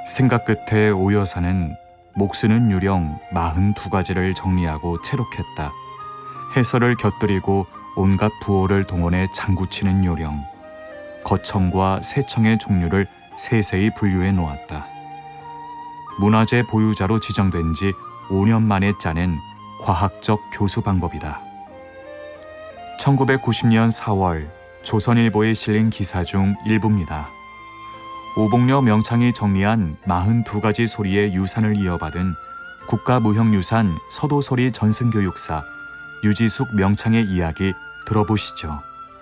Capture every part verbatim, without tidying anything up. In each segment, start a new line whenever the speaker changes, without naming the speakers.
생각 끝에 오 여사는 목쓰는 유령 마흔두 가지를 정리하고 채록했다. 해설을 곁들이고 온갖 부호를 동원해 장구치는 요령, 거청과 세청의 종류를 세세히 분류해 놓았다. 문화재 보유자로 지정된 지 오 년 만에 짜낸 과학적 교수 방법이다. 천구백구십 년 사월 조선일보에 실린 기사 중 일부입니다. 오봉려 명창이 정리한 마흔두 가지 소리의 유산을 이어받은 국가무형유산 서도소리 전승교육사 유지숙 명창의 이야기 들어보시죠.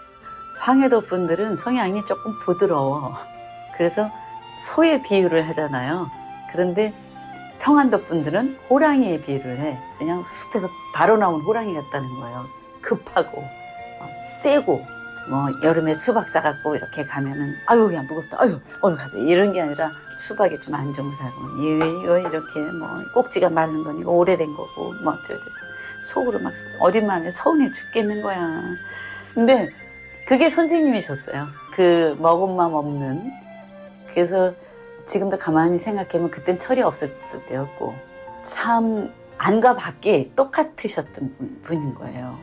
황해도 분들은 성향이 조금 부드러워. 그래서 소의 비유를 하잖아요. 그런데 평안도 분들은 호랑이의 비유를 해. 그냥 숲에서 바로 나온 호랑이 같다는 거예요. 급하고 어, 세고 뭐 여름에 수박 싸갖고 이렇게 가면은 아유 그냥 무겁다. 아유 어디 가자 이런 게 아니라 수박이 좀 안 좋은 사람은 이거, 이거 이렇게 뭐 꼭지가 마른 거니까 오래된 거고 뭐 저저 속으로 막 어린 마음에 서운해 죽겠는 거야. 근데 그게 선생님이셨어요. 그 먹은 맘 없는. 그래서 지금도 가만히 생각하면 그땐 철이 없었을 때였고 참 안과 밖에 똑같으셨던 분, 분인 거예요.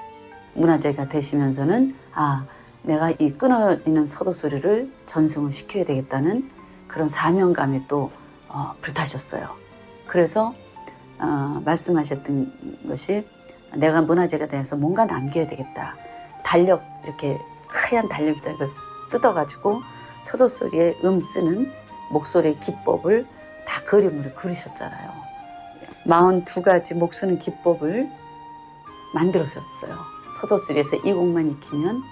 문화재가 되시면서는 아 내가 이 끊어지는 서도소리를 전승을 시켜야 되겠다는 그런 사명감이 또 어, 불타셨어요. 그래서 어, 말씀하셨던 것이 내가 문화재가 돼서 뭔가 남겨야 되겠다. 달력 이렇게 하얀 달력장을 뜯어가지고 서도소리에 음 쓰는 목소리의 기법을 다 그림으로 그리셨잖아요. 마흔두 가지 목 쓰는 기법을 만들어셨어요. 서도소리에서 이 곡만 익히면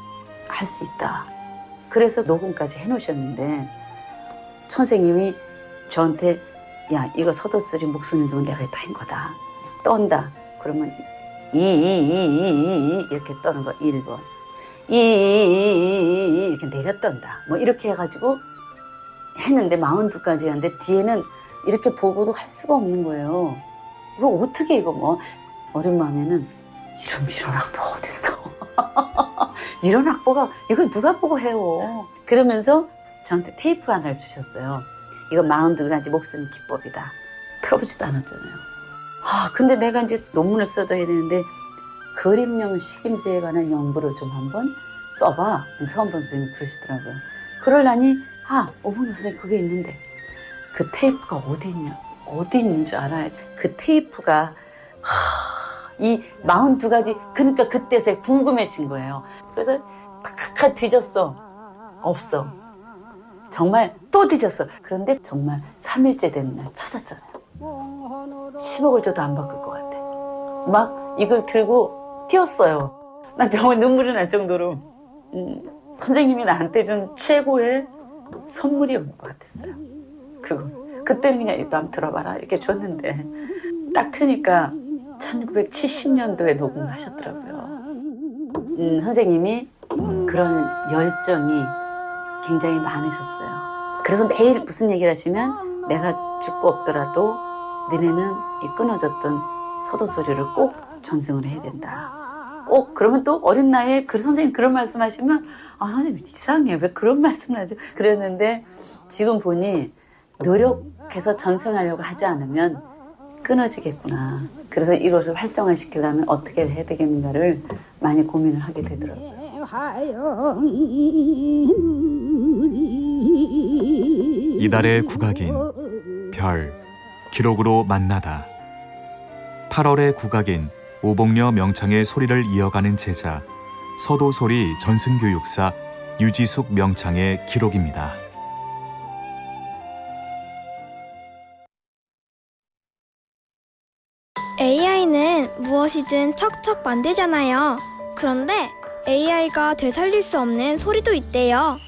할 수 있다. 그래서 녹음까지 해놓으셨는데 선생님이 저한테 야 이거 서도소리 목 쓰는 건 내가 다 한 거다. 떤다. 그러면 이, 이, 이, 이, 이 이렇게 떠는 거 일 번. 이, 이, 이, 이 이렇게 내려 떤다. 뭐 이렇게 해가지고 했는데 마흔두 가지 하는데 뒤에는 이렇게 보고도 할 수가 없는 거예요. 이거 어떻게 이거 뭐 어린 마음에는 이런 이런 악보 어딨어? 이런 악보가 이걸 누가 보고 해요? 그러면서 저한테 테이프 하나를 주셨어요. 이거 마흔두 가지 목 쓰는 기법이다. 틀어보지도 않았잖아요. 아 근데 내가 이제 논문을 써둬야 되는데 그림용 식임새에 관한 연구를 좀 한번 써봐. 서원범 선생님이 그러시더라고요. 그러려니 아 오봉려 선생님 그게 있는데 그 테이프가 어디 있냐? 어디 있는 줄 알아야지. 그 테이프가 하, 이 마흔두 가지 그러니까 그때서야 궁금해진 거예요. 그래서 탁탁 뒤졌어. 없어. 정말 또 뒤졌어. 그런데 정말 삼 일째 되는 날 찾았잖아요. 십억을 줘도 안 바꿀 것 같아. 막 이걸 들고 뛰었어요. 난 정말 눈물이 날 정도로 음, 선생님이 나한테 준 최고의 선물이었는 것 같았어요. 그거 그때는 그냥 이거 한번 들어봐라 이렇게 줬는데 딱 트니까 천구백칠십 년도에 녹음을 하셨더라고요. 음, 선생님이 그런 열정이 굉장히 많으셨어요. 그래서 매일 무슨 얘기를 하시면 내가 죽고 없더라도 너네는 이 끊어졌던 서도소리를 꼭 전승을 해야 된다. 꼭 그러면 또 어린 나이에 그 선생님 그런 말씀하시면 아 선생님 이상해 왜 그런 말씀을 하죠? 그랬는데 지금 보니 노력해서 전승하려고 하지 않으면 끊어지겠구나. 그래서 이것을 활성화시키려면 어떻게 해야 되겠는가를 많이 고민을 하게 되더라고요.
이달의 국악인 별 기록으로 만나다. 팔월의 국악인 오봉려 명창의 소리를 이어가는 제자 서도소리 전승교육사 유지숙 명창의 기록입니다.
에이아이는 무엇이든 척척 만들잖아요. 그런데 에이아이가 되살릴 수 없는 소리도 있대요.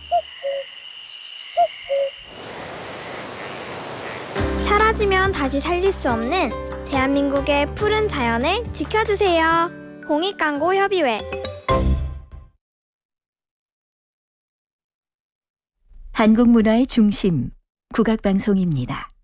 사라지면 다시 살릴 수 없는 대한민국의 푸른 자연을 지켜주세요. 공익광고협의회.
한국문화의 중심, 국악방송입니다.